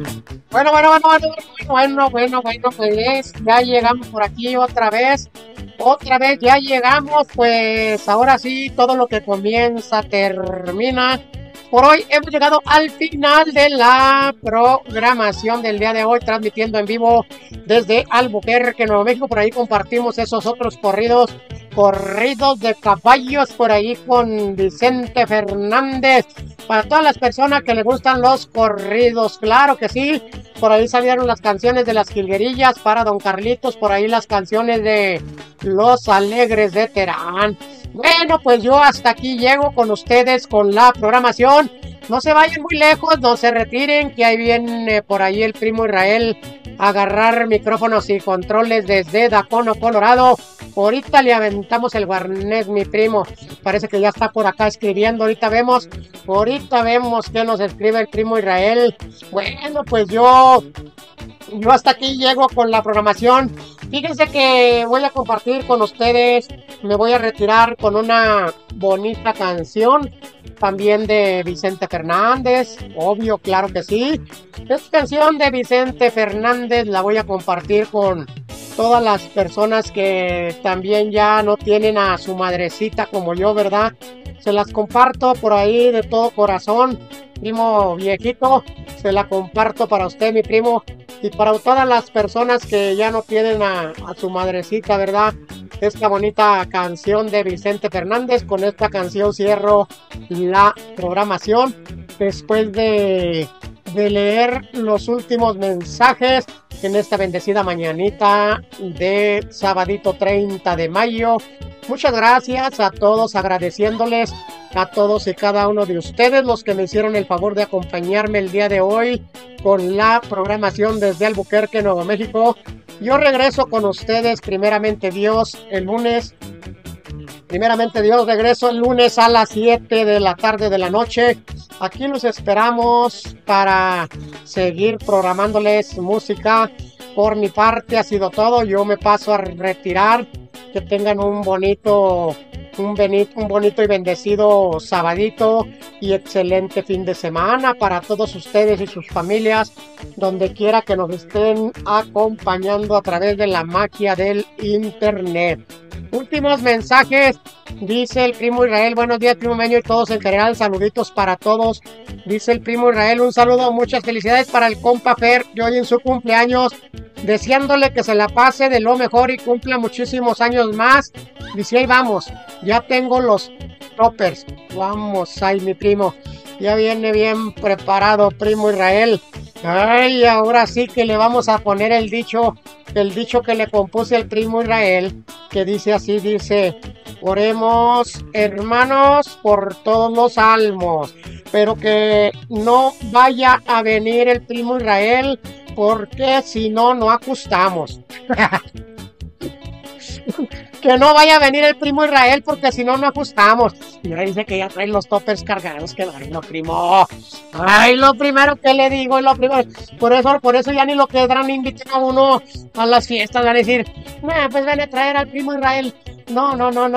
Pues ya llegamos por aquí otra vez ya llegamos, pues ahora sí, todo lo que comienza termina. Por hoy hemos llegado al final de la programación del día de hoy, transmitiendo en vivo desde Albuquerque, Nuevo México. Por ahí compartimos esos otros corridos de caballos, por ahí con Vicente Fernández. Para todas las personas que les gustan los corridos, claro que sí. Por ahí salieron las canciones de las Jilguerillas para Don Carlitos, por ahí las canciones de Los Alegres de Terán. Bueno, pues yo hasta aquí llego con ustedes con la programación. No se vayan muy lejos, no se retiren, que ahí viene por ahí el primo Israel a agarrar micrófonos y controles desde Dacono, Colorado. Ahorita le aventamos el guarnés, mi primo. Parece que ya está por acá escribiendo. Ahorita vemos qué nos escribe el primo Israel. Bueno, pues yo hasta aquí llego con la programación. Fíjense que voy a compartir con ustedes, me voy a retirar con una bonita canción, también de Vicente Fernández, obvio, claro que sí. Esta canción de Vicente Fernández la voy a compartir con todas las personas que también ya no tienen a su madrecita como yo, ¿verdad? Se las comparto por ahí de todo corazón, primo viejito, se la comparto para usted, mi primo, y para todas las personas que ya no tienen a su madrecita, ¿verdad? Esta bonita canción de Vicente Fernández. Con esta canción cierro la programación después de leer los últimos mensajes en esta bendecida mañanita de sabadito 30 de mayo. Muchas gracias a todos, agradeciéndoles a todos y cada uno de ustedes los que me hicieron el favor de acompañarme el día de hoy con la programación desde Albuquerque, Nuevo México. Yo regreso con ustedes, primeramente Dios, el lunes. Primeramente Dios, regreso el lunes a las 7 de la tarde de la noche. Aquí los esperamos para seguir programándoles música. Por mi parte ha sido todo. Yo me paso a retirar. Que tengan un bonito y bendecido sabadito y excelente fin de semana para todos ustedes y sus familias, donde quiera que nos estén acompañando a través de la magia del internet. Últimos mensajes, dice el primo Israel: buenos días, primo Meño, y todos en general, saluditos para todos. Dice el primo Israel: un saludo, muchas felicidades para el compa Fer, que hoy en su cumpleaños, deseándole que se la pase de lo mejor y cumpla muchísimos años más. Dice: ahí vamos, ya tengo los toppers. Vamos, ay, mi primo, ya viene bien preparado, primo Israel. Ay, ahora sí que le vamos a poner el dicho que le compuse al primo Israel, que dice así, dice: oremos, hermanos, por todos los salmos, pero que no vaya a venir el primo Israel, porque si no, no ajustamos. Que no vaya a venir el primo Israel, porque si no, no ajustamos. Y ahora dice que ya traen los toppers cargados. Que bueno, primo. Ay, lo primero que le digo, por eso ya ni lo quedarán invitar a uno a las fiestas. Van a decir: pues van a traer al primo Israel. No,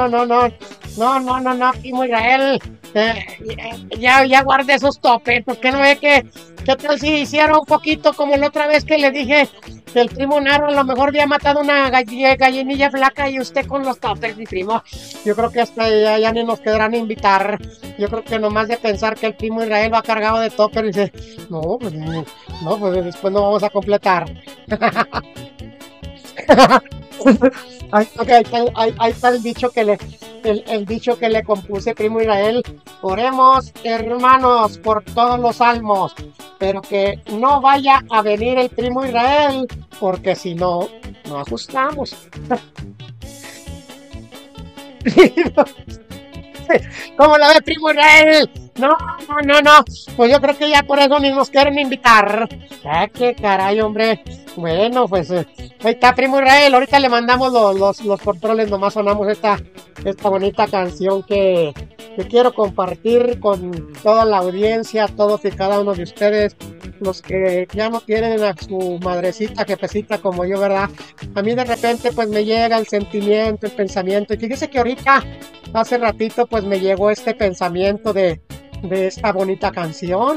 primo Israel. Ya guarde esos toppers, porque no ve que tal si hiciera un poquito como la otra vez que le dije que el primo Narro a lo mejor había matado una gallinilla flaca, y usted con los toppers, mi primo. Yo creo que hasta ya ni nos quedarán invitar. Yo creo que nomás de pensar que el primo Israel va cargado de toppers, dice: pues después no vamos a completar. Ahí está el dicho que le compuse, primo Israel: oremos, hermanos, por todos los salmos, pero que no vaya a venir el primo Israel, porque si no, no ajustamos. ¿Cómo la ve, primo Israel? No. Pues yo creo que ya por eso ni nos quieren invitar. Qué caray, hombre. Bueno, pues ahí está, primo Israel. Ahorita le mandamos los controles. Nomás sonamos esta bonita canción que quiero compartir con toda la audiencia, todos y cada uno de ustedes, los que ya no tienen a su madrecita, jefecita como yo, ¿verdad? A mí de repente pues me llega el sentimiento, el pensamiento. Y fíjese que ahorita, hace ratito, pues me llegó este pensamiento de esta bonita canción.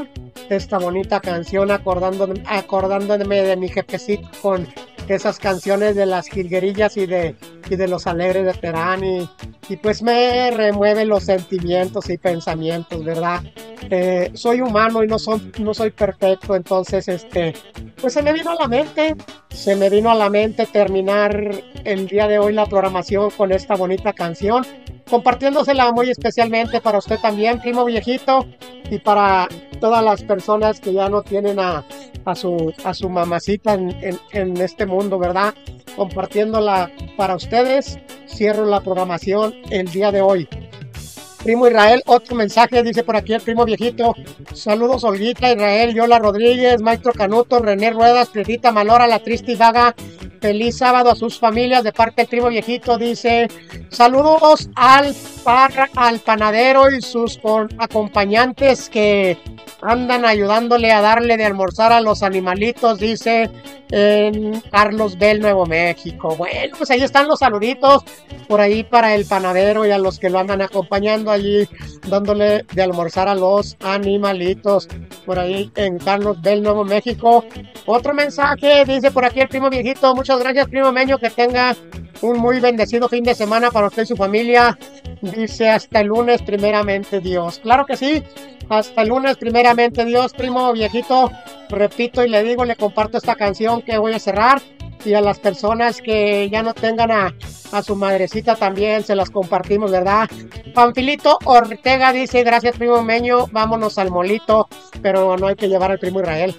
esta bonita canción acordándome de mi jefecito con esas canciones de las jilguerillas y de los alegres de Terán y pues me remueve los sentimientos y pensamientos, ¿verdad? Soy humano y no soy perfecto, entonces pues se me vino a la mente terminar el día de hoy la programación con esta bonita canción, compartiéndosela muy especialmente para usted también, primo viejito, y para todas las personas que ya no tienen a su mamacita en este mundo, ¿verdad? Compartiéndola para ustedes, cierro la programación el día de hoy. Primo Israel, otro mensaje, dice por aquí el primo viejito. Saludos, Olguita, Israel, Yola Rodríguez, Maestro Canuto, René Ruedas, Prietita Malora, La Triste y Vaga. Feliz sábado a sus familias de parte del primo viejito, dice. Saludos al panadero y sus acompañantes que andan ayudándole a darle de almorzar a los animalitos, dice en Carlos Bell, Nuevo México. Bueno, pues ahí están los saluditos por ahí para el panadero y a los que lo andan acompañando allí, dándole de almorzar a los animalitos por ahí en Carlos Bell, Nuevo México. Otro mensaje, dice por aquí el primo viejito. Muchas gracias, primo Meño, que tenga un muy bendecido fin de semana para usted y su familia. Dice hasta el lunes, primeramente Dios. Claro que sí, hasta el lunes, primeramente Dios, primo viejito. Repito y le digo, le comparto esta canción que voy a cerrar. Y a las personas que ya no tengan a su madrecita también se las compartimos, ¿verdad? Panfilito Ortega dice, gracias primo Meño, vámonos al molito, pero no hay que llevar al primo Israel.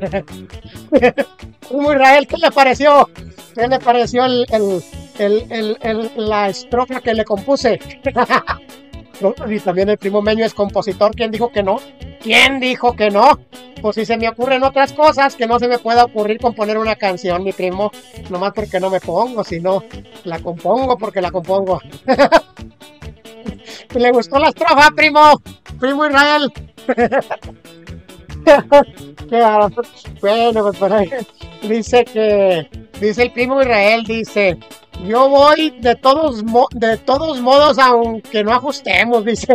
Primo Israel, ¿qué le pareció? ¿Qué le pareció la estrofa que le compuse? Y también el primo Meño es compositor. ¿Quién dijo que no? ¿Quién dijo que no? Pues si se me ocurren otras cosas que no se me pueda ocurrir componer una canción, mi primo, nomás porque no me pongo, sino la compongo porque la compongo. ¿Le gustó la estrofa, primo? Primo Israel. Bueno, pues por ahí dice el primo Israel, dice, yo voy de todos modos, aunque no ajustemos, dice.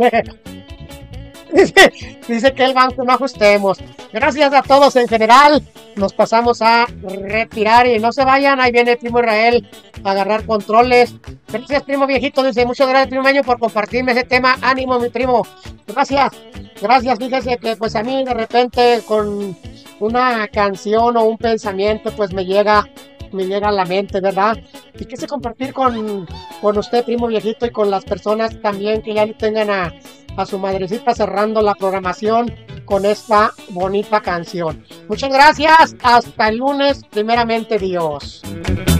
Dice que el banco no ajustemos. Gracias a todos en general. Nos pasamos a retirar y no se vayan. Ahí viene el primo Israel a agarrar controles. Gracias, primo viejito. Dice, muchas gracias, primo Meño, por compartirme ese tema. Ánimo, mi primo. Gracias. Fíjese que pues a mí de repente con una canción o un pensamiento pues me llega a la mente, ¿verdad? Y quise compartir con usted, primo viejito, y con las personas también que ya no tengan a su madrecita, cerrando la programación con esta bonita canción. Muchas gracias, hasta el lunes, primeramente Dios.